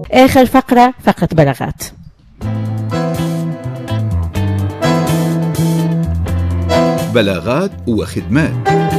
آخر فقرة بلاغات. بلاغات وخدمات.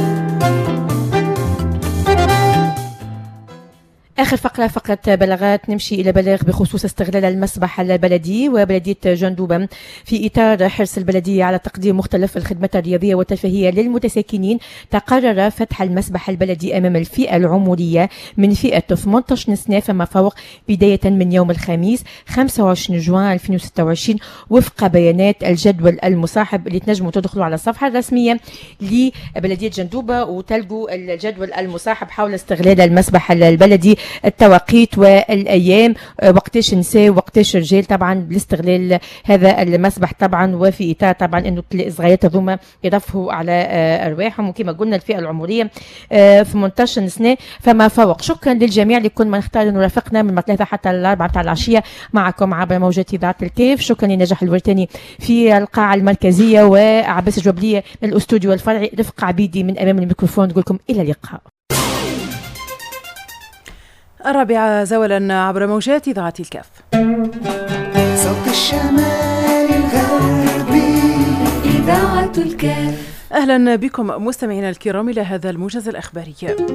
آخر فقرة بلاغات، نمشي إلى بلاغ بخصوص استغلال المسبح البلدي وبلدية جندوبة في إطار حرص البلدية على تقديم مختلف الخدمات الرياضية والترفيهية للمتساكنين. تقرر فتح المسبح البلدي أمام الفئة العمرية من فئة 18 سنة فما فوق بداية من يوم الخميس 25 جوان 2026 وفق بيانات الجدول المصاحب اللي تنجموا تدخلوا على الصفحة الرسمية لبلدية جندوبة وتلقوا الجدول المصاحب حول استغلال المسبح البلدي، التوقيت والايام، وقتاش نساء وقتاش رجال طبعا بالاستغلال هذا المسبح طبعا، وفي اطار طبعا انه الصغيرات هذوما يرفهوا على ارواحهم، وكما قلنا الفئه العمريه في 18 سنه فما فوق. شكرا للجميع اللي كل ما نختار انه رافقنا من 3 حتى 4 تاع العشيه معكم عبر موجات اذاعه الكيف. شكرا لنجاح الورتاني في القاعه المركزيه، وعباس الجوبليه من الاستوديو الفرعي، رفق عبيدي من امام الميكروفون، نقول لكم الى اللقاء. 4 زولا عبر موجات إذاعة الكاف. صوت الشمال الغربي إذاعة الكاف. أهلا بكم مستمعينا الكرام إلى هذا الموجز الإخباري.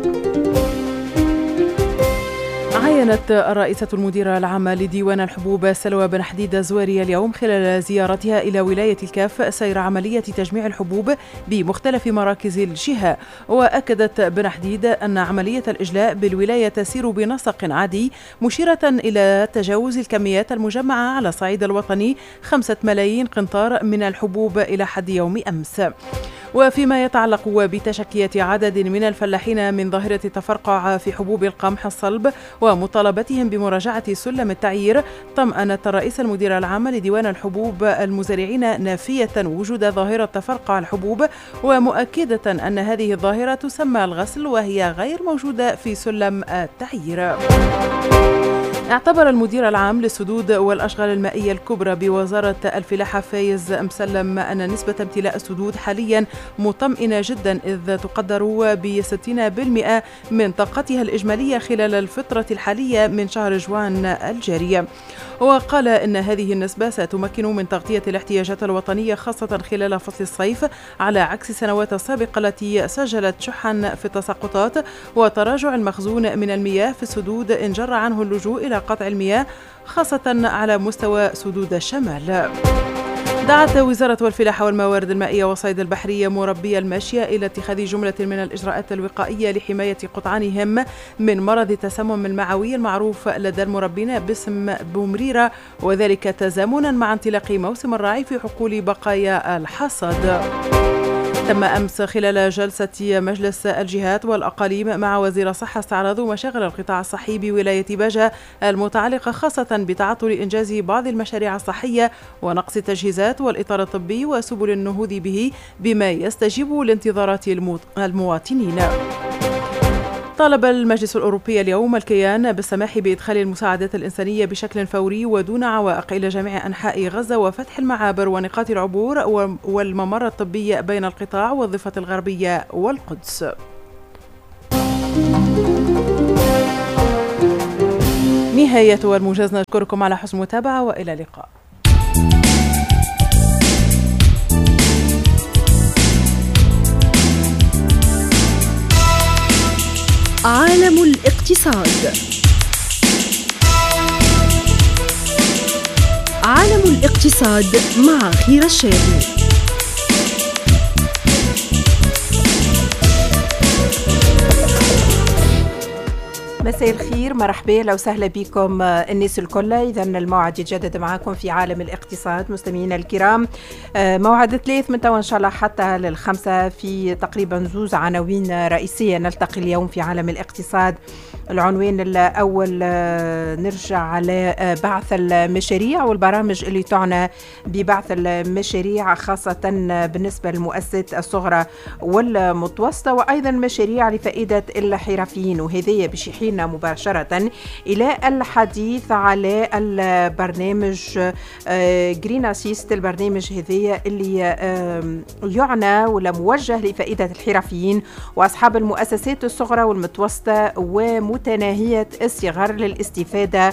عينت الرئيسة المديرة العامة لديوان الحبوب سلوى بن حديد زواري اليوم خلال زيارتها إلى ولاية الكاف سير عملية تجميع الحبوب بمختلف مراكز الجهة. وأكدت بن حديد أن عملية الإجلاء بالولاية تسير بنسق عادي، مشيرة إلى تجاوز الكميات المجمعة على الصعيد الوطني 5 ملايين قنطار من الحبوب إلى حد يوم أمس. وفيما يتعلق بتشكية عدد من الفلاحين من ظاهرة التفرقع في حبوب القمح الصلب ومطالبتهم بمراجعة سلم التعيير، طمأنت الرئيسة المديرة العامة لديوان الحبوب المزارعين نافية وجود ظاهرة تفرقع الحبوب، ومؤكدة أن هذه الظاهرة تسمى الغسل وهي غير موجودة في سلم التعيير. اعتبر المدير العام للسدود والأشغال المائية الكبرى بوزارة الفلاحة فايز مسلم أن نسبة امتلاء السدود حاليا مطمئنة جدا، إذ تقدر ب60% من طاقتها الإجمالية خلال الفترة الحالية من شهر جوان الجاري. وقال إن هذه النسبة ستمكن من تغطية الاحتياجات الوطنية خاصة خلال فصل الصيف، على عكس السنوات السابقة التي سجلت شحا في التساقطات وتراجع المخزون من المياه في السدود إن جر عنه اللجوء إلى قطع المياه خاصة على مستوى سدود الشمال. دعت وزارة الفلاحة والموارد المائية والصيد البحرية مربي الماشية إلى اتخاذ جملة من الإجراءات الوقائية لحماية قطعانهم من مرض التسمم المعوي المعروف لدى المربين باسم بومريرة، وذلك تزامنا مع انطلاق موسم الرعي في حقول بقايا الحصاد. تم أمس خلال جلسة مجلس الجهات والأقاليم مع وزير الصحة استعراض مشاغل القطاع الصحي بولاية باجة المتعلقة خاصة بتعطل إنجاز بعض المشاريع الصحية ونقص التجهيزات والإطار الطبي وسبل النهوض به بما يستجيب لانتظارات المواطنين. طالب المجلس الأوروبي اليوم الكيان بالسماح بإدخال المساعدات الإنسانية بشكل فوري ودون عوائق إلى جميع أنحاء غزة وفتح المعابر ونقاط العبور والممر الطبي بين القطاع والضفة الغربية والقدس. نهاية الموجز، نشكركم على حسن المتابعة وإلى اللقاء. عالم الاقتصاد. عالم الاقتصاد مع خير الشاذلي. مساء الخير، مرحبا، لو سهلا بكم الناس الكل. إذا الموعد يتجدد معكم في عالم الاقتصاد مستمعينا الكرام. موعد 3 من توا إن شاء الله حتى لل5 في تقريبا زوز عناوين رئيسية نلتقي اليوم في عالم الاقتصاد. العنوان الأول نرجع على بعث المشاريع والبرامج اللي تعنى ببعث المشاريع خاصة بالنسبة للمؤسسات الصغرى والمتوسطة، وأيضا مشاريع لفائدة الحرفيين، وهذه باش يحيلنا مباشرة إلى الحديث على البرنامج جرين أسيست. البرنامج هذا اللي يعنى ولا موجه لفائدة الحرفيين وأصحاب المؤسسات الصغرى والمتوسطة ومتناهية الصغر للاستفادة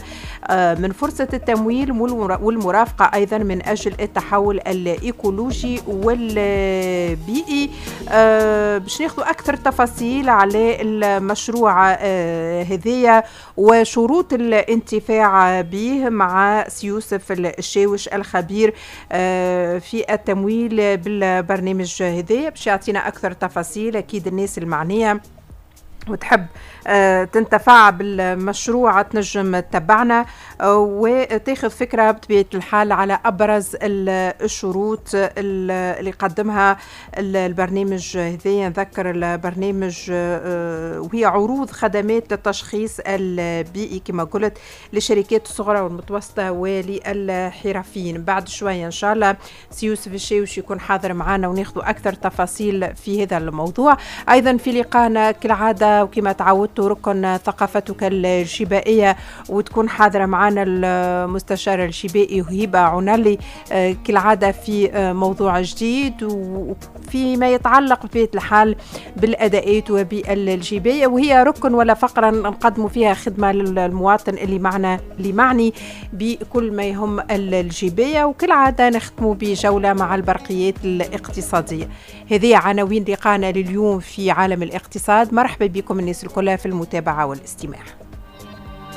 من فرصة التمويل والمرافقة أيضا من أجل التحول الإيكولوجي والبيئي. باش ناخذوا أكثر تفاصيل على المشروع هذية وشروط الانتفاع به مع سيوسف الشاوش الخبير في التمويل بالبرنامج هذية، باش يعطينا أكثر تفاصيل. أكيد الناس المعنية وتحب تنتفع بالمشروع تنجم تتبعنا وتاخذ فكرة بطبيعة الحال على أبرز الشروط اللي قدمها البرنامج هذا. نذكر البرنامج وهي عروض خدمات التشخيص البيئي كما قلت للشركات الصغرى والمتوسطة وللحرفيين. بعد شوية إن شاء الله سيوسف الشاوش يكون حاضر معنا وناخذ أكثر تفاصيل في هذا الموضوع. أيضا في لقاءنا كالعادة وكما تعودتوا ركن ثقافتك الشبائية وتكون حاضرة معنا المستشار الشبائي هبة عنالي كالعادة في موضوع جديد وفيما يتعلق بطبيعة الحال بالأداءات وبالجباية، وهي ركن ولا فقرة نقدموا فيها خدمة للمواطن اللي معني بكل ما يهم الجباية، وكالعادة نختموا بجولة مع البرقيات الاقتصادية. هذه عناوين لقاءنا لليوم في عالم الاقتصاد. مرحبا بكم الناس الكل في المتابعة والاستماع.